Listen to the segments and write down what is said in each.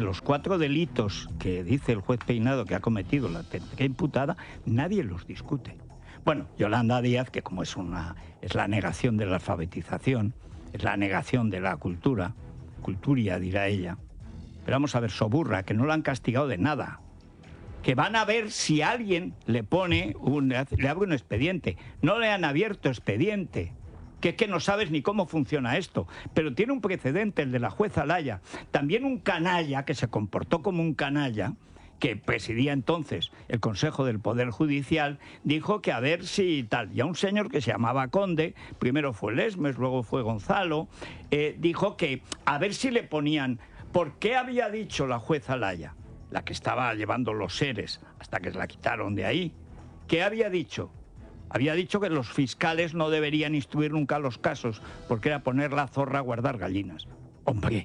que los 4 delitos que dice el juez Peinado que ha cometido la TNT imputada, nadie los discute. Bueno, Yolanda Díaz, que como es la negación de la alfabetización, es la negación de la culturia dirá ella. Pero vamos a ver, Soburra, que no la han castigado de nada, que van a ver si alguien le abre un expediente. No le han abierto expediente, que es que no sabes ni cómo funciona esto. Pero tiene un precedente, el de la jueza Laya. También un canalla, que se comportó como un canalla, que presidía entonces el Consejo del Poder Judicial, dijo que a ver si tal. Y a un señor que se llamaba Conde, primero fue Lesmes, luego fue Gonzalo, dijo que a ver si le ponían... ¿Por qué había dicho la jueza Laya, la que estaba llevando los seres hasta que la quitaron de ahí? ¿Qué había dicho? Había dicho que los fiscales no deberían instruir nunca los casos porque era poner la zorra a guardar gallinas. ¡Hombre!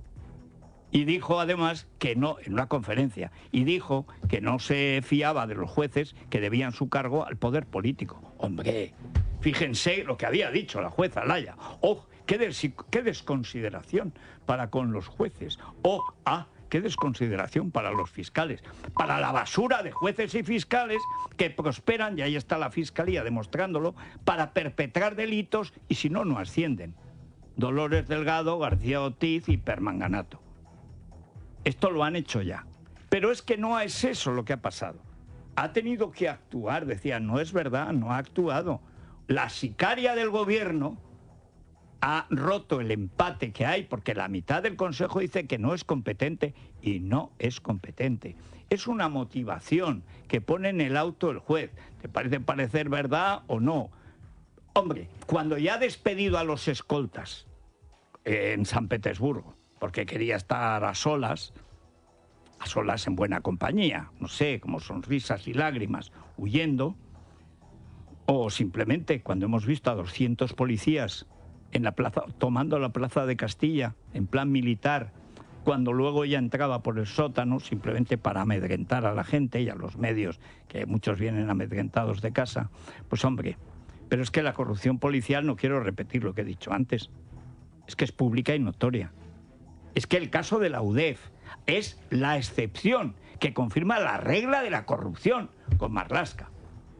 Y dijo además que no, en una conferencia, y dijo que no se fiaba de los jueces que debían su cargo al poder político. ¡Hombre! Fíjense lo que había dicho la jueza Laya. ¡Oh! ¡Qué desconsideración para con los jueces! ¡Oh! ¡Ah! ¡Qué desconsideración para los fiscales! Para la basura de jueces y fiscales que prosperan, y ahí está la Fiscalía demostrándolo, para perpetrar delitos y si no, no ascienden. Dolores Delgado, García Ortiz y Permanganato. Esto lo han hecho ya. Pero es que no es eso lo que ha pasado. Ha tenido que actuar, decía, no es verdad, no ha actuado. La sicaria del gobierno ha roto el empate que hay, porque la mitad del Consejo dice que no es competente, y no es competente. Es una motivación que pone en el auto el juez. ¿Te parece parecer verdad o no? Hombre, cuando ya ha despedido a los escoltas en San Petersburgo, porque quería estar a solas en buena compañía, no sé, como sonrisas y lágrimas, huyendo, o simplemente cuando hemos visto a 200 policías en la plaza, tomando la plaza de Castilla en plan militar, cuando luego ella entraba por el sótano simplemente para amedrentar a la gente y a los medios, que muchos vienen amedrentados de casa. Pues hombre, pero es que la corrupción policial, no quiero repetir lo que he dicho antes, es que es pública y notoria. Es que el caso de la UDEF es la excepción que confirma la regla de la corrupción con Marlaska.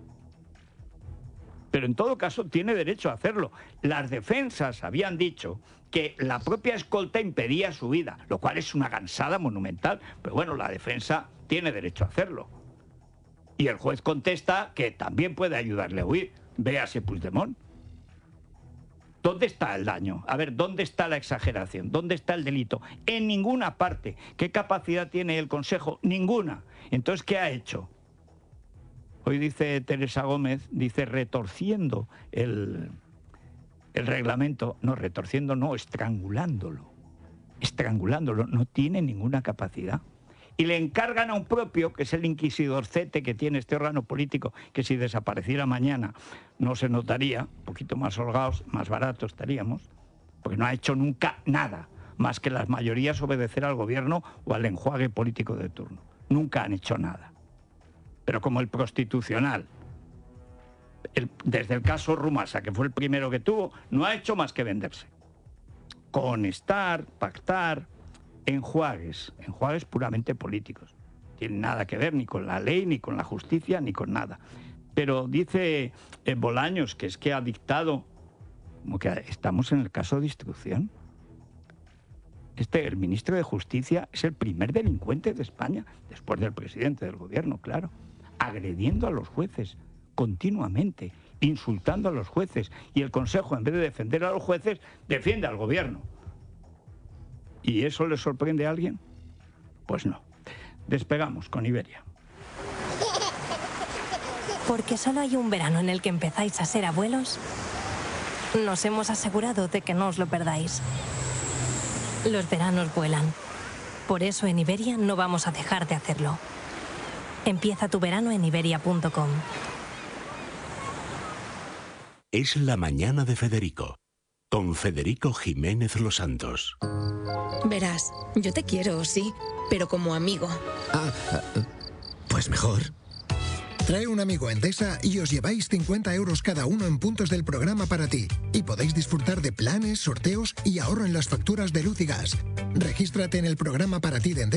Pero en todo caso tiene derecho a hacerlo. Las defensas habían dicho que la propia escolta impedía su vida, lo cual es una gansada monumental. Pero bueno, la defensa tiene derecho a hacerlo. Y el juez contesta que también puede ayudarle a huir. Véase Puigdemont. ¿Dónde está el daño? A ver, ¿dónde está la exageración? ¿Dónde está el delito? En ninguna parte. ¿Qué capacidad tiene el Consejo? Ninguna. Entonces, ¿qué ha hecho? Hoy dice Teresa Gómez, dice retorciendo el reglamento. No, retorciendo no, estrangulándolo. Estrangulándolo. No tiene ninguna capacidad. Y le encargan a un propio, que es el inquisidorcete que tiene este órgano político, que si desapareciera mañana no se notaría, un poquito más holgados, más baratos estaríamos, porque no ha hecho nunca nada, más que las mayorías obedecer al gobierno o al enjuague político de turno. Nunca han hecho nada. Pero como el Constitucional, desde el caso Rumasa, que fue el primero que tuvo, no ha hecho más que venderse. Conectar, pactar, enjuagues puramente políticos. No tienen nada que ver ni con la ley, ni con la justicia, ni con nada. Pero dice Bolaños que es que ha dictado, como que estamos en el caso de instrucción. El ministro de Justicia es el primer delincuente de España, después del presidente del gobierno, claro, agrediendo a los jueces continuamente, insultando a los jueces, y el Consejo, en vez de defender a los jueces, defiende al gobierno. ¿Y eso le sorprende a alguien? Pues no. Despegamos con Iberia. Porque solo hay un verano en el que empezáis a ser abuelos, nos hemos asegurado de que no os lo perdáis. Los veranos vuelan. Por eso en Iberia no vamos a dejar de hacerlo. Empieza tu verano en iberia.com. Es la mañana de Federico, con Federico Jiménez Los Santos. Verás, yo te quiero, sí, pero como amigo. Pues mejor. Trae un amigo a Endesa y os lleváis 50 euros cada uno en puntos del programa para ti. Y podéis disfrutar de planes, sorteos y ahorro en las facturas de luz y gas. Regístrate en el programa para ti de Endesa